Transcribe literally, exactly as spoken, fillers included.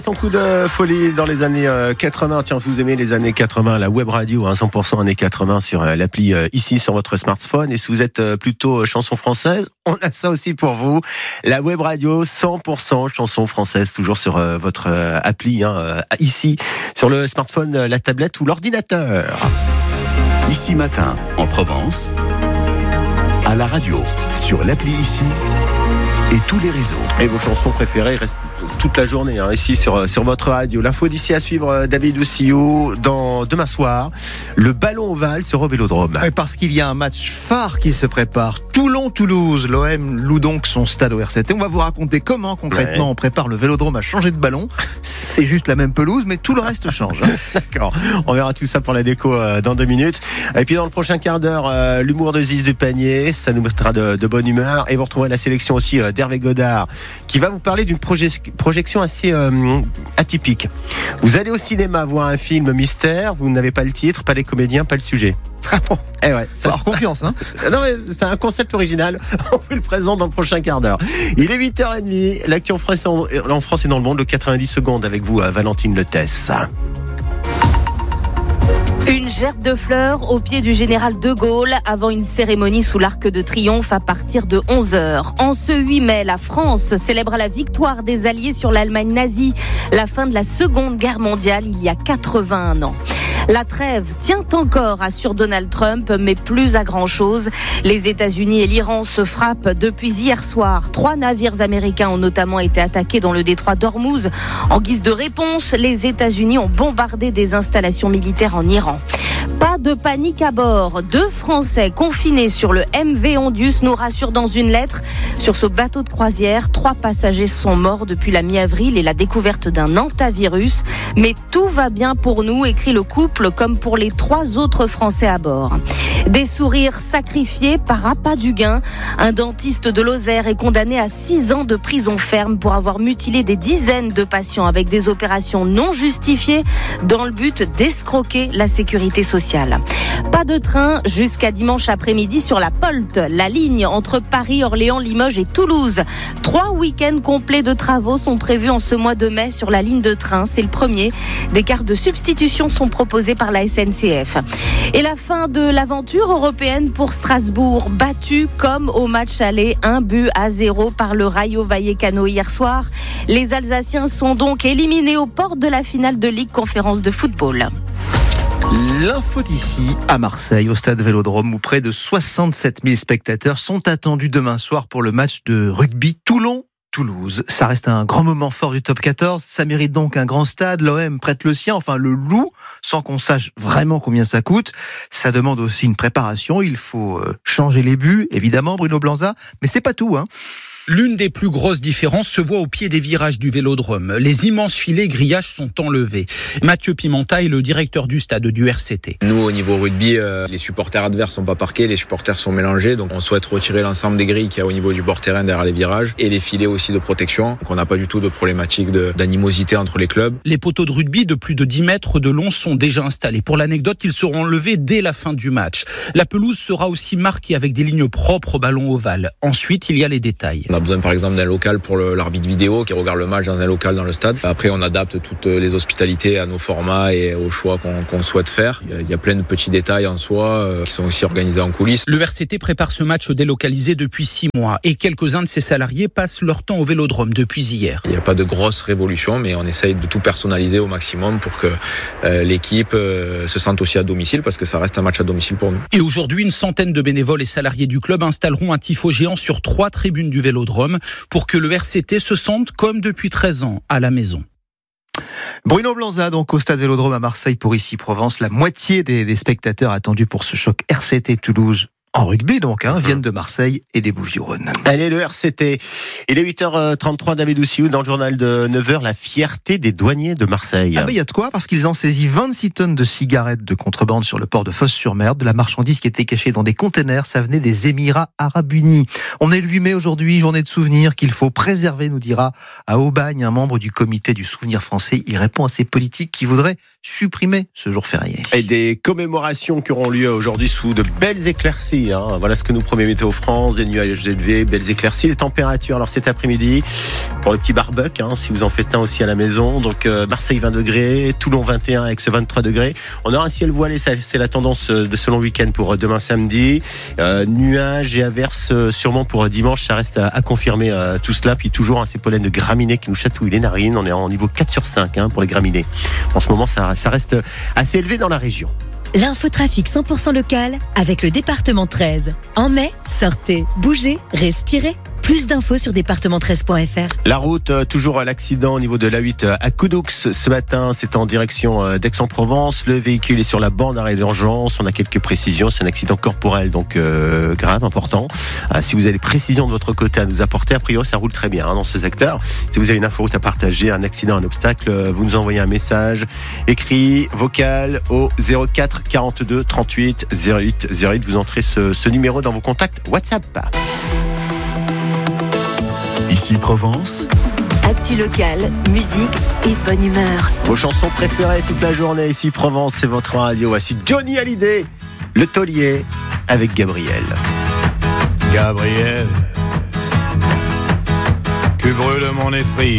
Son coup de folie dans les années quatre-vingts. Tiens, vous aimez les années quatre-vingts, la web radio, hein, cent pour cent années quatre-vingts sur l'appli euh, ici sur votre smartphone. Et si vous êtes euh, plutôt euh, chanson française, on a ça aussi pour vous. La web radio cent pour cent chanson française, toujours sur euh, votre euh, appli hein, euh, ici sur le smartphone, euh, la tablette ou l'ordinateur. Ici Matin, en Provence, à la radio, sur l'appli Ici et tous les réseaux. Et vos chansons préférées restent toute la journée hein, ici sur, sur votre radio. L'info d'ici à suivre, David Oussillou. Dans demain soir, le ballon ovale sera au Vélodrome. Et parce qu'il y a un match phare qui se prépare. Toulon-Toulouse, l'O M loue donc son stade au R C T. On va vous raconter comment concrètement ouais. on prépare le Vélodrome à changer de ballon. C'est juste la même pelouse, mais tout le reste change. Hein. D'accord, on verra tout ça pour la déco euh, dans deux minutes. Et puis dans le prochain quart d'heure, euh, l'humour de Ziz du Panier, ça nous mettra de, de bonne humeur. Et vous retrouverez la sélection aussi euh, d'Hervé Godard, qui va vous parler d'une proje- projection assez euh, atypique. Vous allez au cinéma voir un film mystère, vous n'avez pas le titre, pas les comédiens, pas le sujet. Ah bon Eh ouais, ça alors confiance hein. Non mais c'est un concept original. On vous le présente dans le prochain quart d'heure. Il est huit heures trente, l'actu en France, en France et dans le monde, le quatre-vingt-dix secondes avec vous, Valentine Letesse. Une gerbe de fleurs au pied du général de Gaulle avant une cérémonie sous l'Arc de Triomphe à partir de onze heures. En ce huit mai, la France célèbre la victoire des Alliés sur l'Allemagne nazie, la fin de la Seconde Guerre mondiale il y a quatre-vingt-un ans. La trêve tient encore, assure Donald Trump, mais plus à grand-chose. Les États-Unis et l'Iran se frappent depuis hier soir. Trois navires américains ont notamment été attaqués dans le détroit d'Ormuz. En guise de réponse, les États-Unis ont bombardé des installations militaires en Iran. Pas de panique à bord. Deux Français confinés sur le M V Ondius nous rassurent dans une lettre. Sur ce bateau de croisière, trois passagers sont morts depuis la mi-avril et la découverte d'un hantavirus. Mais tout va bien pour nous, écrit le couple, comme pour les trois autres Français à bord. Des sourires sacrifiés par appât du gain. Un dentiste de Lozère est condamné à six ans de prison ferme pour avoir mutilé des dizaines de patients avec des opérations non justifiées dans le but d'escroquer la sécurité sociale. Pas de train jusqu'à dimanche après-midi sur la Polte, la ligne entre Paris, Orléans, Limoges et Toulouse. Trois week-ends complets de travaux sont prévus en ce mois de mai sur la ligne de train. C'est le premier. Des cartes de substitution sont proposées par la S N C F. Et la fin de l'aventure européenne pour Strasbourg, battu comme au match aller, un but à zéro par le Rayo Vallecano hier soir. Les Alsaciens sont donc éliminés aux portes de la finale de Ligue Conférence de football. L'info d'ici à Marseille, au stade Vélodrome, où près de soixante-sept mille spectateurs sont attendus demain soir pour le match de rugby Toulon-Toulouse. Ça reste un grand moment fort du top quatorze, ça mérite donc un grand stade, l'O M prête le sien, enfin le loue, sans qu'on sache vraiment combien ça coûte. Ça demande aussi une préparation, il faut changer les buts, évidemment, Bruno Blanza, mais c'est pas tout, hein. L'une des plus grosses différences se voit au pied des virages du Vélodrome. Les immenses filets grillages sont enlevés. Mathieu Pimenta est le directeur du stade du R C T. Nous, au niveau rugby, euh, les supporters adverses sont pas parqués, les supporters sont mélangés. Donc on souhaite retirer l'ensemble des grilles qu'il y a au niveau du bord terrain derrière les virages et les filets aussi de protection. Donc on n'a pas du tout de problématique de, d'animosité entre les clubs. Les poteaux de rugby de plus de dix mètres de long sont déjà installés. Pour l'anecdote, ils seront enlevés dès la fin du match. La pelouse sera aussi marquée avec des lignes propres au ballon ovale. Ensuite, il y a les détails. On a besoin par exemple d'un local pour le, l'arbitre vidéo qui regarde le match dans un local dans le stade. Après on adapte toutes les hospitalités à nos formats et aux choix qu'on, qu'on souhaite faire. Il y, a, il y a plein de petits détails en soi euh, qui sont aussi organisés en coulisses. Le R C T prépare ce match délocalisé depuis six mois et quelques-uns de ses salariés passent leur temps au Vélodrome depuis hier. Il n'y a pas de grosse révolution mais on essaye de tout personnaliser au maximum pour que euh, l'équipe euh, se sente aussi à domicile parce que ça reste un match à domicile pour nous. Et aujourd'hui, une centaine de bénévoles et salariés du club installeront un tifo géant sur trois tribunes du Vélodrome pour que le R C T se sente comme depuis treize ans à la maison. Bruno Blanza, donc au stade Vélodrome à Marseille pour Ici Provence. La moitié des, des spectateurs attendus pour ce choc R C T Toulouse en rugby donc, hein, viennent de Marseille et des Bouches-du-Rhône. Allez, le R C T. Il est huit heures trente-trois, David Oussillou, dans le journal de neuf heures, la fierté des douaniers de Marseille. Ah ben, il y a de quoi, parce qu'ils ont saisi vingt-six tonnes de cigarettes de contrebande sur le port de Fos-sur-Mer, de la marchandise qui était cachée dans des containers, ça venait des Émirats Arabes Unis. On est le huit mai aujourd'hui, journée de souvenir qu'il faut préserver, nous dira à Aubagne, un membre du comité du souvenir français. Il répond à ces politiques qui voudraient supprimer ce jour férié. Et des commémorations qui auront lieu aujourd'hui sous de belles éclaircies. après-midi. Hein. Voilà ce que nous promet Météo France, des nuages élevés, belles éclaircies, les températures. Alors cet après-midi, pour le petit barbecue, hein, si vous en faites un aussi à la maison. Donc euh, Marseille vingt degrés, Toulon vingt et un avec ce vingt-trois degrés. On aura un ciel voilé, ça, c'est la tendance de ce long week-end pour demain samedi. Euh, nuages et averses sûrement pour dimanche, ça reste à, à confirmer euh, tout cela. Puis toujours hein, ces pollens de graminées qui nous chatouillent les narines. On est en niveau quatre sur cinq hein, pour les graminées. En ce moment, ça, ça reste assez élevé dans la région. L'infotrafic cent pour cent local avec le département treize. En mai, sortez, bougez, respirez. Plus d'infos sur département treize point f r. La route, euh, toujours l'accident au niveau de l'A huit à Coudoux. Ce matin, c'est en direction euh, d'Aix-en-Provence. Le véhicule est sur la bande d'arrêt d'urgence. On a quelques précisions. C'est un accident corporel, donc euh, grave, important. Euh, si vous avez des précisions de votre côté à nous apporter, a priori, ça roule très bien hein, dans ce secteur. Si vous avez une inforoute à partager, un accident, un obstacle, euh, vous nous envoyez un message écrit, vocal au zéro quatre quarante-deux trente-huit zéro huit zéro huit. Vous entrez ce, ce numéro dans vos contacts WhatsApp. Ici Provence. Actu locale, musique et bonne humeur. Vos chansons préférées toute la journée ici Provence, c'est votre radio. Voici Johnny Hallyday, Le Taulier avec Gabriel. Gabriel, tu brûles mon esprit.